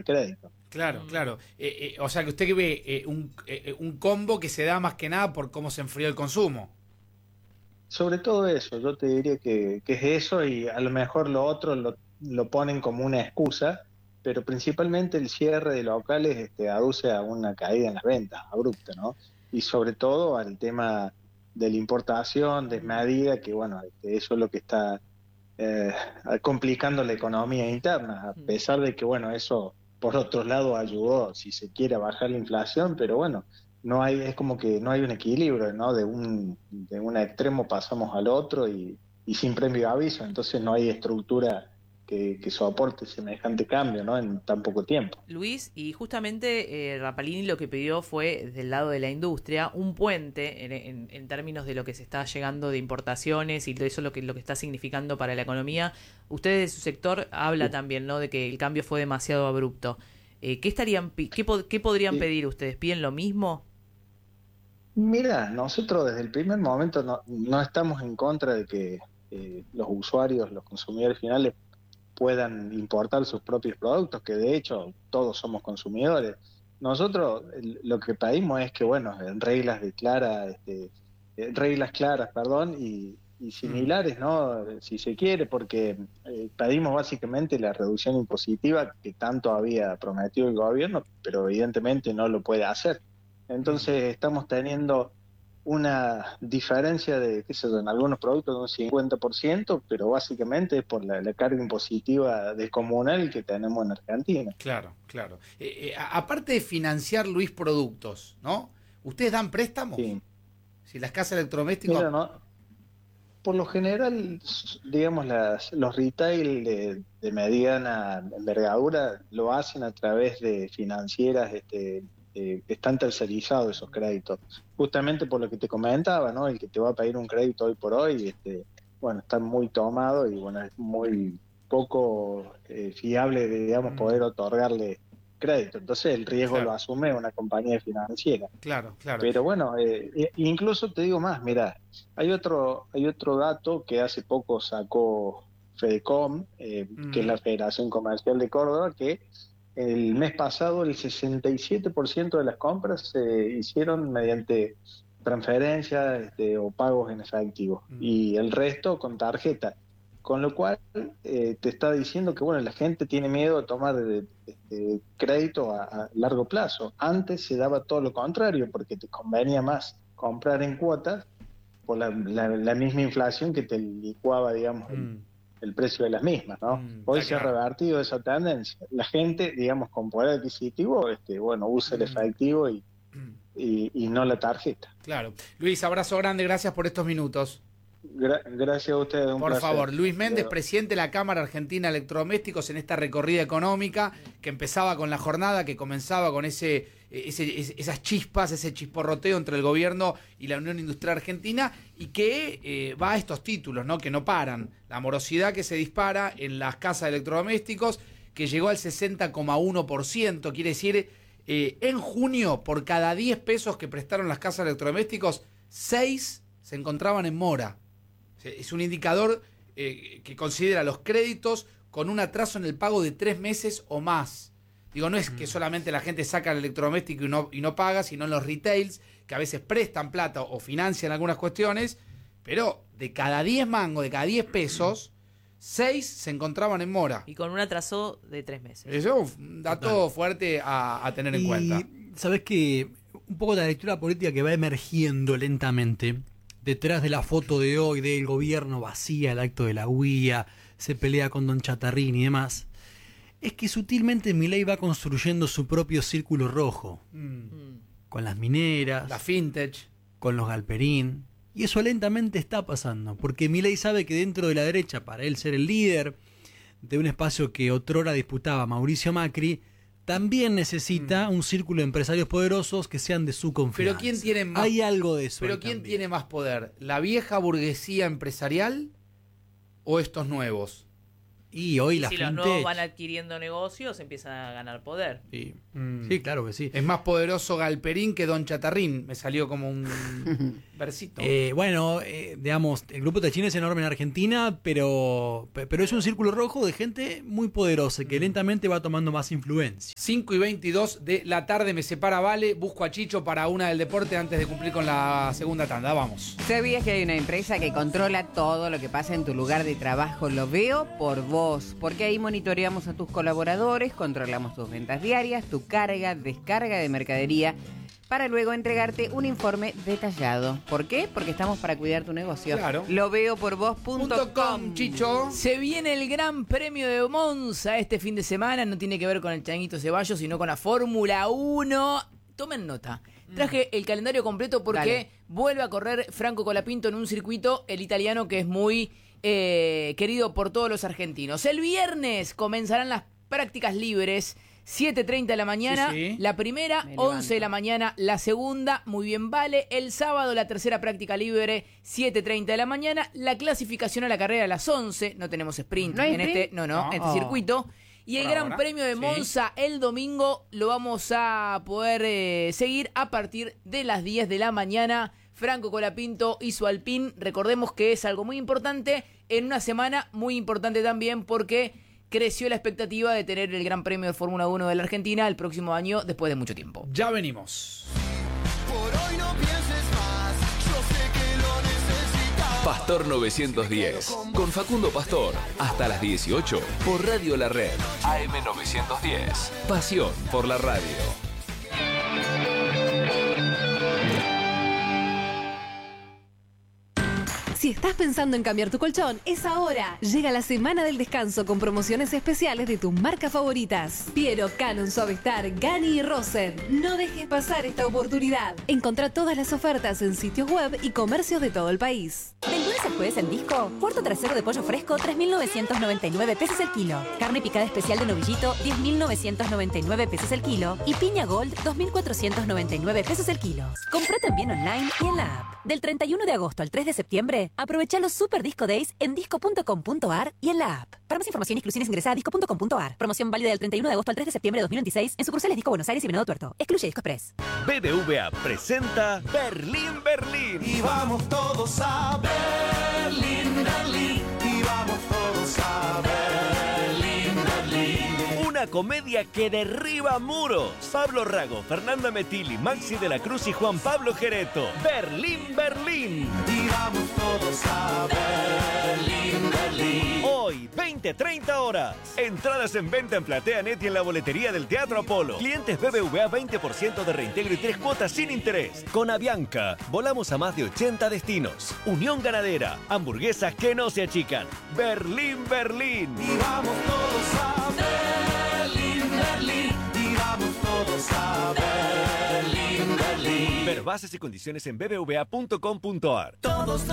crédito. Claro, claro. O sea que usted ve un combo que se da más que nada por cómo se enfrió el consumo. Sobre todo eso, yo te diría que es eso, y a lo mejor lo otro lo ponen como una excusa, pero principalmente el cierre de locales aduce a una caída en las ventas abrupta, ¿no? Y sobre todo al tema de la importación desmedida, que bueno, eso es lo que está eh, complicando la economía interna, a pesar de que bueno, eso por otro lado ayudó, si se quiere, a bajar la inflación, pero bueno, no hay, es como que no hay un equilibrio, ¿no? De un extremo pasamos al otro, y sin previo aviso, entonces no hay estructura que soporte semejante cambio, ¿no? En tan poco tiempo. Luis, y justamente Rapalini lo que pidió fue, del lado de la industria, un puente en términos de lo que se está llegando de importaciones y de eso lo que está significando para la economía. Usted de su sector habla también, ¿no?, de que el cambio fue demasiado abrupto. ¿Qué podrían Sí. pedir ustedes? ¿Piden lo mismo? Mira, nosotros desde el primer momento no estamos en contra de que los usuarios, los consumidores finales, puedan importar sus propios productos, que de hecho todos somos consumidores. Nosotros lo que pedimos es que, bueno, en reglas claras, perdón, y similares, ¿no? Si se quiere, porque pedimos básicamente la reducción impositiva que tanto había prometido el gobierno, pero evidentemente no lo puede hacer. Entonces estamos teniendo una diferencia de, qué sé yo, en algunos productos de un 50%, pero básicamente es por la carga impositiva descomunal que tenemos en Argentina. Claro, claro. Aparte de financiar, Luis, productos, ¿no? ¿Ustedes dan préstamos? Sí. Si las casas electrodomésticos... Mira, ¿no? Por lo general, digamos, los retail de mediana envergadura lo hacen a través de financieras que están tercerizados esos créditos. Justamente por lo que te comentaba, ¿no? El que te va a pedir un crédito hoy por hoy, bueno, está muy tomado, y bueno, es muy poco fiable, digamos, poder otorgarle crédito. Entonces el riesgo lo Claro, asume una compañía financiera. claro, claro. Pero bueno, incluso te digo más, mira, hay otro dato que hace poco sacó Fedecom, que es la Federación Comercial de Córdoba, que el mes pasado el 67% de las compras se hicieron mediante transferencias o pagos en efectivo, y el resto con tarjeta. Con lo cual te está diciendo que bueno, la gente tiene miedo de tomar crédito a largo plazo. Antes se daba todo lo contrario, porque te convenía más comprar en cuotas por la misma inflación que te licuaba, digamos, el precio de las mismas, ¿no? Hoy Está se ha claro. revertido esa tendencia. La gente, digamos, con poder adquisitivo, bueno, usa el efectivo y no la tarjeta. Claro. Luis, abrazo grande, gracias por estos minutos. Gracias a ustedes, un Por placer. favor, Luis Méndez, presidente de la Cámara Argentina de Electrodomésticos, en esta recorrida económica que empezaba con la jornada, que comenzaba con esas chispas, ese chisporroteo entre el gobierno y la Unión Industrial Argentina, y que va a estos títulos, ¿no?, que no paran. La morosidad que se dispara en las casas de electrodomésticos, que llegó al 60,1%, quiere decir, en junio, por cada 10 pesos que prestaron las casas de electrodomésticos, 6 se encontraban en mora. Es un indicador que considera los créditos con un atraso en el pago de 3 meses o más. Digo, no es que solamente la gente saca el electrodoméstico y no paga, sino en los retails, que a veces prestan plata o financian algunas cuestiones, pero de cada 10 mangos, de cada 10 pesos, 6 se encontraban en mora. Y con un atraso de 3 meses. Eso es un dato fuerte a tener en cuenta. Sabes que un poco de la lectura política que va emergiendo lentamente detrás de la foto de hoy del gobierno vacía, el acto de la UIA, se pelea con Don Chatarrín y demás, es que sutilmente Milei va construyendo su propio círculo rojo, con las mineras, La vintage, con los Galperín, y eso lentamente está pasando, porque Milei sabe que dentro de la derecha, para él ser el líder de un espacio que otrora disputaba Mauricio Macri, también necesita un círculo de empresarios poderosos que sean de su confianza. pero ¿quién tiene más? Hay algo de eso. Pero ¿quién tiene más poder? ¿La vieja burguesía empresarial o estos nuevos? Y hoy la si los fintech... nuevos van adquiriendo negocios, empiezan a ganar poder. Sí. Sí, claro que sí. Es más poderoso Galperín que Don Chatarrín. Me salió como un versito. Digamos, el grupo Techín es enorme en Argentina, pero es un círculo rojo de gente muy poderosa que lentamente va tomando más influencia. 5:22 de la tarde, me separa Vale, busco a Chicho para una del deporte antes de cumplir con la segunda tanda. Vamos. ¿Sabías que hay una empresa que controla todo lo que pasa en tu lugar de trabajo? Lo veo por vos, porque ahí monitoreamos a tus colaboradores, controlamos tus ventas diarias, tu carga, descarga de mercadería, para luego entregarte un informe detallado. ¿Por qué? Porque estamos para cuidar tu negocio. Claro. Lo veo por vos.com. Chicho. Se viene el Gran Premio de Monza este fin de semana. No tiene que ver con el Changuito Ceballos, sino con la Fórmula 1. Tomen nota. Traje el calendario completo porque Dale. vuelve a correr Franco Colapinto en un circuito, el italiano, que es muy querido por todos los argentinos. El viernes comenzarán las prácticas libres. 7:30 de la mañana, Sí. la primera, Me 11 de la levanto. mañana, la segunda, muy bien vale. El sábado, la tercera práctica libre, 7:30 de la mañana. La clasificación a la carrera a las 11, no tenemos sprint ¿No hay en sprint? este No. este circuito. Y el Por Gran ahora, Premio de sí. Monza el domingo lo vamos a poder seguir a partir de las 10 de la mañana. Franco Colapinto y su Alpine, recordemos que es algo muy importante en una semana muy importante también porque creció la expectativa de tener el Gran Premio de Fórmula 1 de la Argentina el próximo año después de mucho tiempo. Ya venimos. Por hoy no pienses más, yo sé que lo necesitas. Pastor 910, con Facundo Pastor, hasta las 18, por Radio La Red, AM 910, pasión por la radio. Si estás pensando en cambiar tu colchón, es ahora. Llega la semana del descanso con promociones especiales de tus marcas favoritas. Piero, Canon, Suavestar, Gani y Rosen. No dejes pasar esta oportunidad. Encontrá todas las ofertas en sitios web y comercios de todo el país. Del lunes al jueves en Disco, cuarto trasero de pollo fresco, 3.999 pesos el kilo. Carne picada especial de novillito, 10.999 pesos el kilo. Y piña gold, 2.499 pesos el kilo. Comprá también online y en la app. Del 31 de agosto al 3 de septiembre, aprovecha los Super Disco Days en disco.com.ar y en la app. Para más información y exclusiones ingresa a disco.com.ar. Promoción válida del 31 de agosto al 3 de septiembre de 2026 en sucursales Disco Buenos Aires y Venado Tuerto. Excluye Disco Express. BBVA presenta Berlín, Berlín. Y vamos todos a Berlín, Berlín. Y vamos todos a Berlín, Berlín. Una comedia que derriba muros. Pablo Rago, Fernanda Metilli, Maxi de la Cruz y Juan Pablo Gereto. Berlín, Berlín. Y vamos todos a Berlín, Berlín. Hoy, 20-30 horas. Entradas en venta en PlateaNet y en la boletería del Teatro Apolo. Clientes BBVA 20% de reintegro y 3 cuotas sin interés. Con Avianca, volamos a más de 80 destinos. Unión Ganadera, hamburguesas que no se achican. Berlín, Berlín. Y vamos todos a Berlín, Berlín. Y vamos todos a Berlín, Berlín. Ver bases y condiciones en bbva.com.ar. Todos